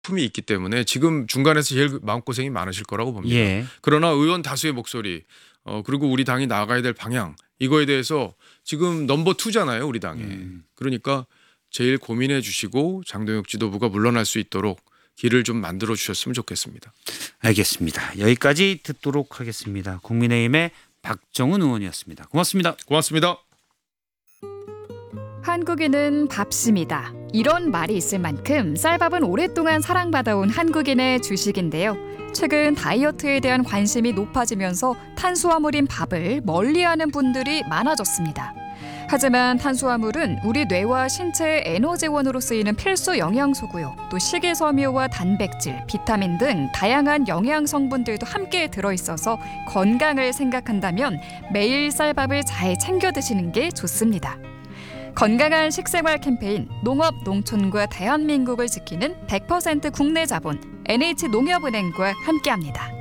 품이 있기 때문에 지금 중간에서 제일 마음고생이 많으실 거라고 봅니다. 예. 그러나 의원 다수의 목소리 그리고 우리 당이 나아가야 될 방향 이거에 대해서 지금 넘버 2잖아요. 우리 당에. 그러니까 제일 고민해 주시고 장동혁 지도부가 물러날 수 있도록 길을 좀 만들어 주셨으면 좋겠습니다. 알겠습니다. 여기까지 듣도록 하겠습니다. 국민의힘의 박정훈 의원이었습니다. 고맙습니다. 고맙습니다. 한국인은 밥심이다. 이런 말이 있을 만큼 쌀밥은 오랫동안 사랑받아온 한국인의 주식인데요. 최근 다이어트에 대한 관심이 높아지면서 탄수화물인 밥을 멀리하는 분들이 많아졌습니다. 하지만 탄수화물은 우리 뇌와 신체의 에너지원으로 쓰이는 필수 영양소고요. 또 식이섬유와 단백질, 비타민 등 다양한 영양 성분들도 함께 들어있어서 건강을 생각한다면 매일 쌀밥을 잘 챙겨 드시는 게 좋습니다. 건강한 식생활 캠페인 농업, 농촌과 대한민국을 지키는 100% 국내 자본 NH농협은행과 함께합니다.